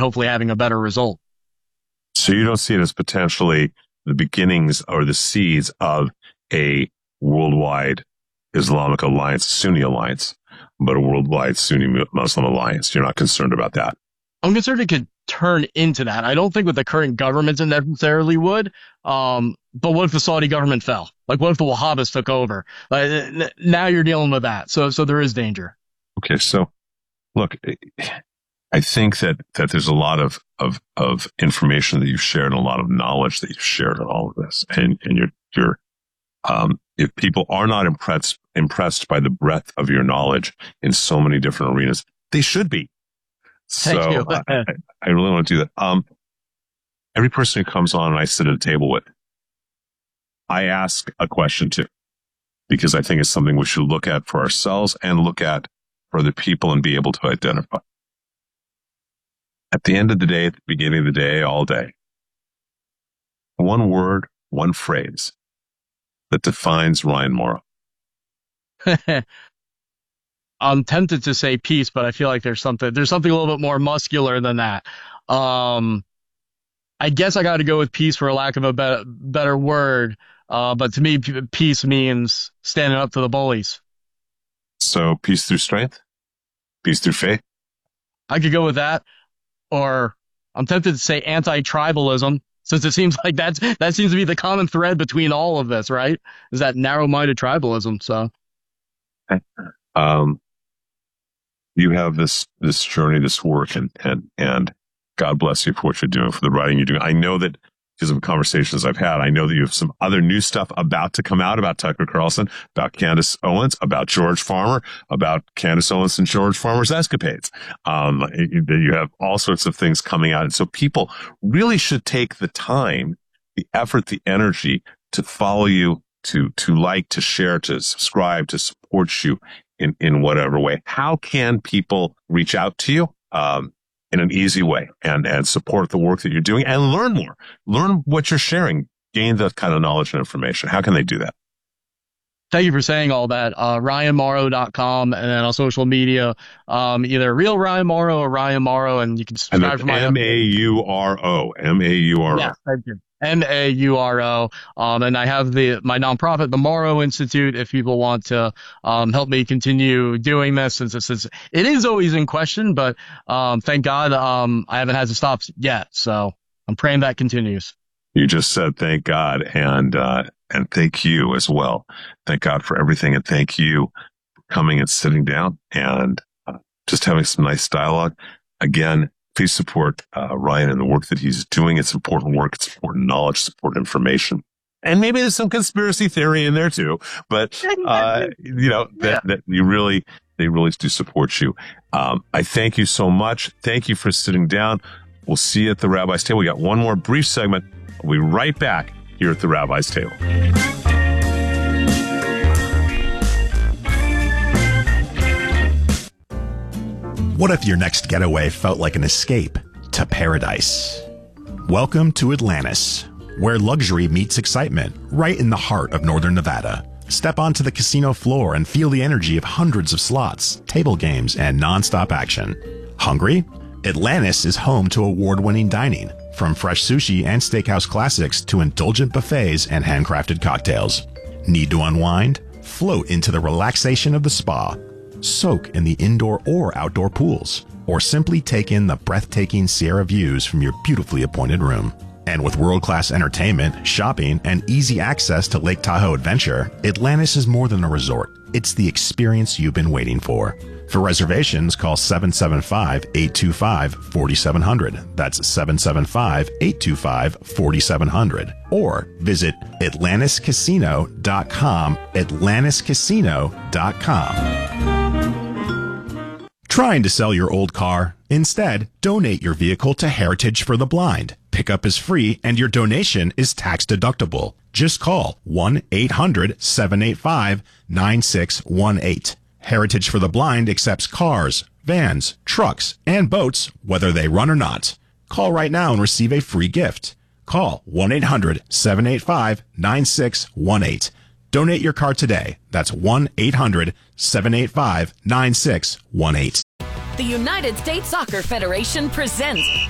hopefully having a better result. So you don't see it as potentially the beginnings or the seeds of a worldwide Islamic alliance, Sunni alliance, but a worldwide Sunni Muslim alliance. You're not concerned about that. I'm concerned it could turn into that. I don't think with the current government it necessarily would. But what if the Saudi government fell? Like, what if the Wahhabists took over? Now you're dealing with that. So there is danger. Okay. So look, I think that there's a lot of information that you've shared and a lot of knowledge that you've shared on all of this. And you're if people are not impressed by the breadth of your knowledge in so many different arenas, they should be. So I really want to do that. Every person who comes on and I sit at a table with, I ask a question to, because I think it's something we should look at for ourselves and look at for other people and be able to identify. At the end of the day, at the beginning of the day, all day, one word, one phrase that defines Ryan Mauro. I'm tempted to say peace, but I feel like there's something a little bit more muscular than that. I guess I got to go with peace for lack of a better word. But to me, peace means standing up to the bullies. So peace through strength? Peace through faith? I could go with that. Or I'm tempted to say anti-tribalism, since it seems like that seems to be the common thread between all of this, right? Is that narrow-minded tribalism. So, you have this journey, this work, and God bless you for what you're doing, for the writing you're doing. I know that because of conversations I've had, I know that you have some other new stuff about to come out about Tucker Carlson, about Candace Owens, about George Farmer, about Candace Owens and George Farmer's escapades. You have all sorts of things coming out. And so people really should take the time, the effort, the energy to follow you, to like, to share, to subscribe, to support you in whatever way. How can people reach out to you? In an easy way and support the work that you're doing and learn more, learn what you're sharing, gain that kind of knowledge and information. How can they do that? Thank you for saying all that. RyanMauro.com, and then on social media, either Real Ryan Mauro or Ryan Mauro, and you can subscribe to my M-A-U-R-O. M-A-U-R-O. Yeah, thank you. MAURO. And I have my nonprofit, the Mauro Institute, if people want to help me continue doing this, since it is always in question, but thank God I haven't had to stop yet. So I'm praying that continues. You just said thank God, and thank you as well. Thank God for everything, and thank you for coming and sitting down and just having some nice dialogue. Again, please support Ryan and the work that he's doing. It's important work. It's important knowledge. It's important information. And maybe there's some conspiracy theory in there too. But, that they really do support you. I thank you so much. Thank you for sitting down. We'll see you at the Rabbi's Table. We got one more brief segment. We'll be right back here at the Rabbi's Table. What if your next getaway felt like an escape to paradise? Welcome to Atlantis, where luxury meets excitement, right in the heart of northern Nevada. Step onto the casino floor and feel the energy of hundreds of slots, table games, and non-stop action. Hungry? Atlantis is home to award-winning dining, from fresh sushi and steakhouse classics to indulgent buffets and handcrafted cocktails. Need to unwind? Float into the relaxation of the spa. Soak in the indoor or outdoor pools, or simply take in the breathtaking Sierra views from your beautifully appointed room. And with world-class entertainment, shopping, and easy access to Lake Tahoe Adventure, Atlantis is more than a resort. It's the experience you've been waiting for. For reservations, call 775-825-4700. That's 775-825-4700. Or visit AtlantisCasino.com, AtlantisCasino.com. Trying to sell your old car? Instead, donate your vehicle to Heritage for the Blind. Pickup is free and your donation is tax deductible. Just call 1-800-785-9618. Heritage for the Blind accepts cars, vans, trucks, and boats, whether they run or not. Call right now and receive a free gift. Call 1-800-785-9618. Donate your car today. That's 1-800-785-9618. The United States Soccer Federation presents